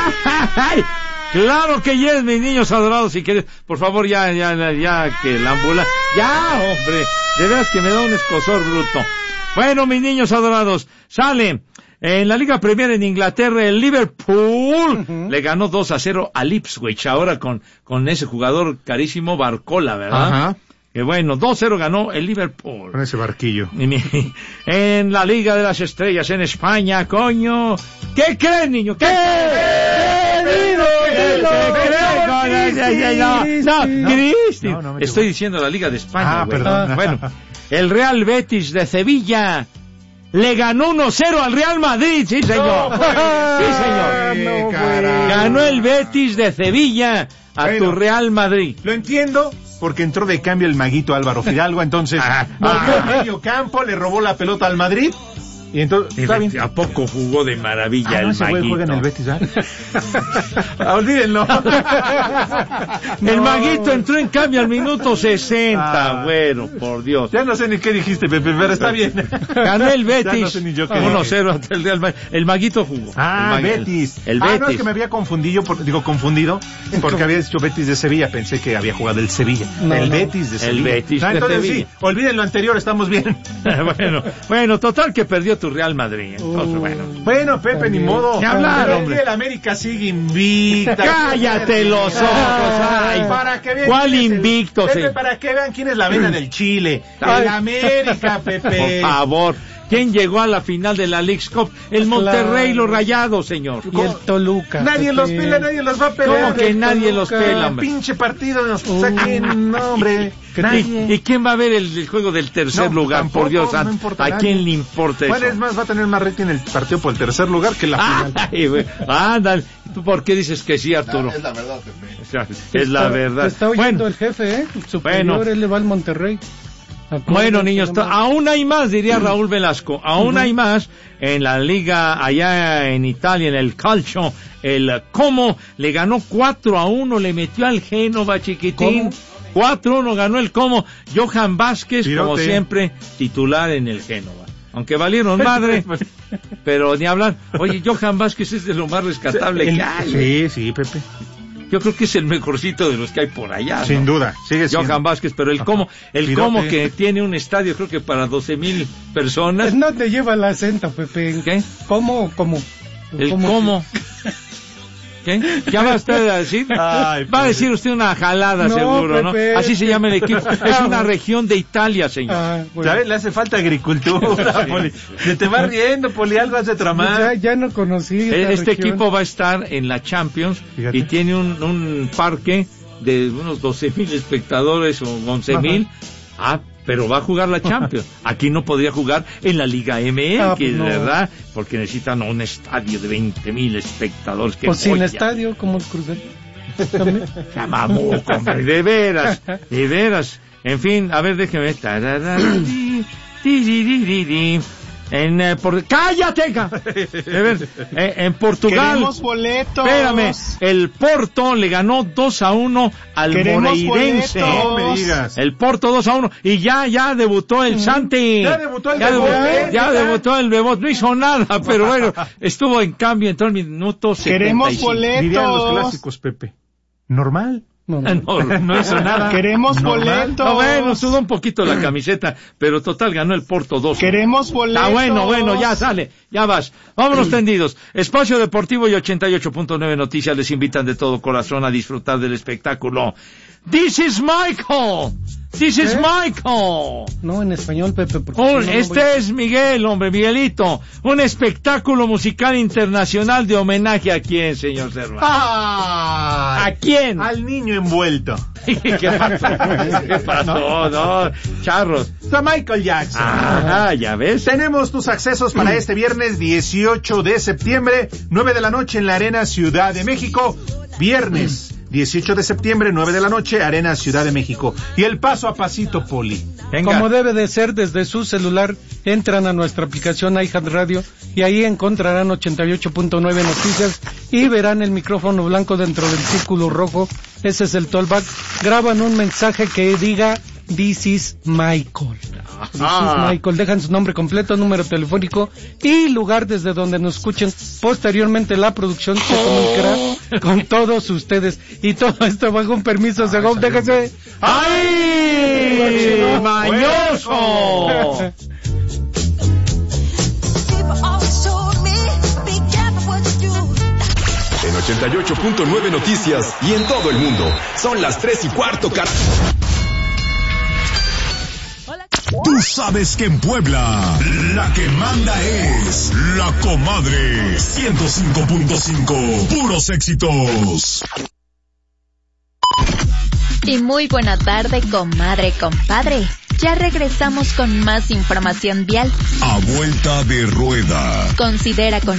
¡Ay! Claro que yes, mis niños adorados, si quieres, por favor, ya, que la ambulancia... Ya, hombre, de veras que me da un escozor bruto. Bueno, mis niños adorados, sale... En la Liga Premier en Inglaterra, el Liverpool le ganó 2-0 al Ipswich, ahora con ese jugador carísimo Barcola, ¿verdad? Ajá. Que bueno, 2-0 ganó el Liverpool. Con ese barquillo. En la Liga de las Estrellas en España, coño. ¿Qué crees, niño? ¿Qué? No, estoy diciendo la Liga de España. Perdón. Bueno, el Real Betis de Sevilla le ganó 1-0 al Real Madrid, sí señor. Sí señor. Ganó el Betis de Sevilla a tu Real Madrid. Lo entiendo, porque entró de cambio el maguito Álvaro Fidalgo, entonces al medio campo le robó la pelota al Madrid. Y entonces, ¿a poco jugó de maravilla el Maguito? Juega en el Betis, olvídenlo. El Maguito entró en cambio al minuto 60, bueno, por Dios. Ya no sé ni qué dijiste, Pepe, pero está bien. Ganó el Betis. No sé ni yo qué 1-0 ante el Real Madrid. El Maguito jugó. Betis. El Betis. No, es que me había confundido, porque había dicho Betis de Sevilla, pensé que había jugado el Sevilla. Betis de Sevilla. El Betis de entonces Sevilla. Sí, olviden lo anterior, estamos bien. Bueno, total que perdió tu Real Madrid. Entonces, bueno, Pepe, ni modo. Ni hablar, hombre. El América sigue invicta. Cállate los ojos. Ay, para que vean ¿cuál invicto? Pepe, para que vean quién es la vena del Chile. El América, Pepe. Por favor. ¿Quién llegó a la final de la Leagues Cup? El Monterrey, los Rayados, señor. Y el Toluca. Nadie los pela, nadie los va a pelar. ¿Cómo que nadie los pela, hombre? Pinche partido nos saquen, no, hombre. ¿Y quién va a ver el juego del tercer lugar? Tampoco, por Dios, no importa ¿a quién le importa eso? Bueno, es más, va a tener más rating el partido por el tercer lugar que la final. Ay, güey. Ándale. ¿Tú por qué dices que sí, Arturo? Es la verdad, Pepe. Es la verdad. Te está oyendo el jefe, superior, él le va al Monterrey. Bueno, niños, aún hay más, diría Raúl Velasco, aún hay más en la liga allá en Italia, en el Calcio. El Como le ganó 4-1, le metió al Génova, chiquitín. ¿Cómo? 4-1 ganó el Como. Johan Vázquez, como siempre, titular en el Génova. Aunque valieron madre, pero ni hablar. Oye, Johan Vázquez es de lo más rescatable que hay. Sí, Pepe. Yo creo que es el mejorcito de los que hay por allá, sin duda, sigue siendo. Johan Vázquez, pero el Como que tiene un estadio, creo que para 12,000 personas. No te lleva el acento, Pepe. ¿Qué? ¿Cómo? El Como. ¿Qué? ¿Ya va usted a decir? Ay, va a decir usted una jalada, seguro, Pepe, ¿no? Así se llama el equipo. Es una región de Italia, señor. Bueno. ¿Sabes? Le hace falta agricultura, Poli. Se te va riendo, Poli, algo has de tramar. Pues ya no conocí este equipo va a estar en la Champions. Fíjate. Y tiene un parque de unos 12,000 espectadores o 11,000. Pero va a jugar la Champions. Aquí no podría jugar en la Liga MX, ¿verdad? Porque necesitan un estadio de 20,000 espectadores. Pues sin estadio, como el Cruz Azul. Chamamuco, hombre, de veras. En fin, a ver, déjeme. ¡Cállate! En Portugal. Queremos boletos. Espérame, el Porto le ganó 2-1 al Moreirense. No me digas. El Porto 2-1 y ya debutó el Santi. Ya debutó el Bebot. Ya debutó el Bebot. No hizo nada, pero bueno, estuvo en cambio, entró en minuto 75. Queremos boletos. Dirían los clásicos, Pepe. Normal. No hizo nada. Queremos boletos. No, bueno, sudó un poquito la camiseta, pero total ganó el Porto 2. Queremos boletos. Bueno, ya sale, ya vas. Vámonos tendidos. Espacio Deportivo y 88.9 Noticias les invitan de todo corazón a disfrutar del espectáculo. This is Michael. No, en español, Pepe. Es Miguel, hombre, Miguelito. Un espectáculo musical internacional de homenaje a quién, señor Cervantes. ¿A quién? Al niño envuelto. ¿Qué pasó? No, charros. A Michael Jackson. Ya ves. Tenemos tus accesos para este viernes 18 de septiembre, 9 de la noche en la Arena Ciudad de México. Viernes 18 de septiembre, 9 de la noche, Arena Ciudad de México. Y el paso a pasito, Poli. Venga. Como debe de ser, desde su celular, entran a nuestra aplicación iHeartRadio y ahí encontrarán 88.9 Noticias y verán el micrófono blanco dentro del círculo rojo. Ese es el tollback. Graban un mensaje que diga This is Michael. This is Michael. Dejan su nombre completo, número telefónico y lugar desde donde nos escuchen. Posteriormente la producción se comunicará con todos ustedes. Y todo esto bajo un permiso de Segov. Déjese. ¡Ay! ¡Mañoso! En 88.9 Noticias y en todo el mundo. Son las 3:15. Tú sabes que en Puebla la que manda es La Comadre 105.5. Puros éxitos. Y muy buena tarde, comadre, compadre. Ya regresamos con más información vial. A vuelta de rueda. Considera con